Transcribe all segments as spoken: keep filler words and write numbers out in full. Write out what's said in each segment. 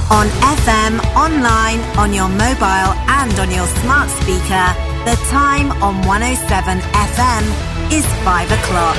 On F M, online, on your mobile and on your smart speaker, the time on one oh seven F M is five o'clock.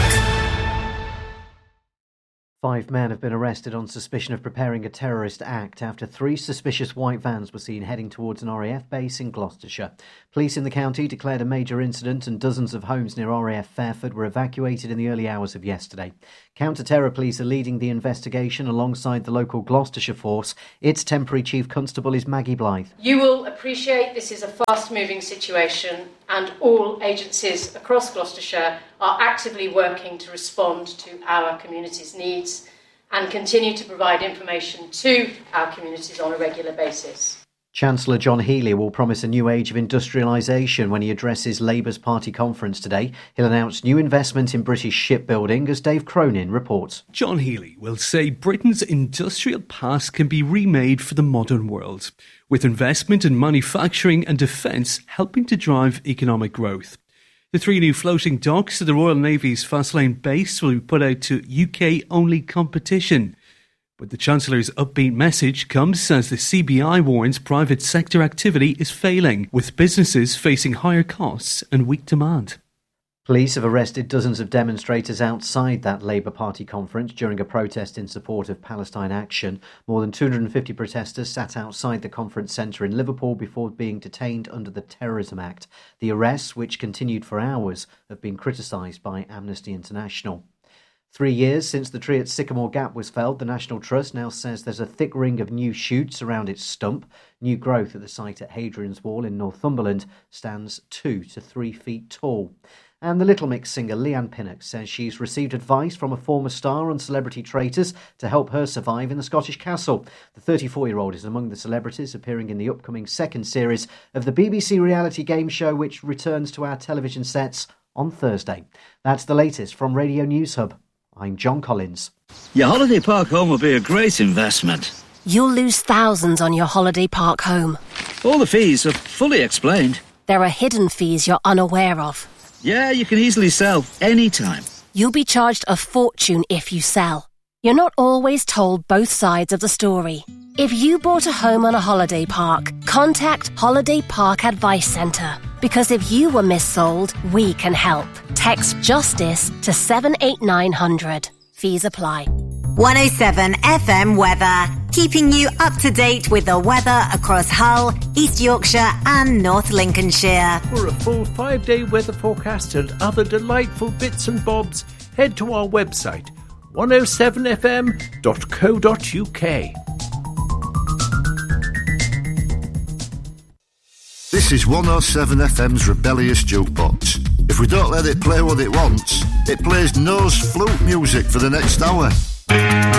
Five men have been arrested on suspicion of preparing a terrorist act after three suspicious white vans were seen heading towards an R A F base in Gloucestershire. Police in the county declared a major incident and dozens of homes near R A F Fairford were evacuated in the early hours of yesterday. Counter-terror police are leading the investigation alongside the local Gloucestershire force. Its temporary chief constable is Maggie Blythe. You will appreciate this is a fast-moving situation and all agencies across Gloucestershire are actively working to respond to our community's needs and continue to provide information to our communities on a regular basis. Chancellor John Healey will promise a new age of industrialisation when he addresses Labour's party conference today. He'll announce new investment in British shipbuilding, as Dave Cronin reports. John Healey will say Britain's industrial past can be remade for the modern world, with investment in manufacturing and defence helping to drive economic growth. The three new floating docks at the Royal Navy's Faslane base will be put out to U K-only competition. But the Chancellor's upbeat message comes as the C B I warns private sector activity is failing, with businesses facing higher costs and weak demand. Police have arrested dozens of demonstrators outside that Labour Party conference during a protest in support of Palestine Action. More than two hundred fifty protesters sat outside the conference centre in Liverpool before being detained under the Terrorism Act. The arrests, which continued for hours, have been criticised by Amnesty International. Three years since the tree at Sycamore Gap was felled, the National Trust now says there's a thick ring of new shoots around its stump. New growth at the site at Hadrian's Wall in Northumberland stands two to three feet tall. And the Little Mix singer Leanne Pinnock says she's received advice from a former star on Celebrity Traitors to help her survive in the Scottish castle. The thirty-four-year-old is among the celebrities appearing in the upcoming second series of the B B C reality game show, which returns to our television sets on Thursday. That's the latest from Radio News Hub. I'm John Collins. Your holiday park home will be a great investment. You'll lose thousands on your holiday park home. All the fees are fully explained. There are hidden fees you're unaware of. Yeah, you can easily sell anytime. You'll be charged a fortune if you sell. You're not always told both sides of the story. If you bought a home on a holiday park, contact Holiday Park Advice Centre. Because if you were missold, we can help. Text JUSTICE to seven eight nine hundred. Fees apply. one oh seven F M weather, keeping you up to date with the weather across Hull, East Yorkshire and North Lincolnshire. For a full five-day weather forecast and other delightful bits and bobs, head to our website, one oh seven f m dot co dot u k. This is one oh seven F M's Rebellious Jukebox. If we don't let it play what it wants, it plays nose flute music for the next hour.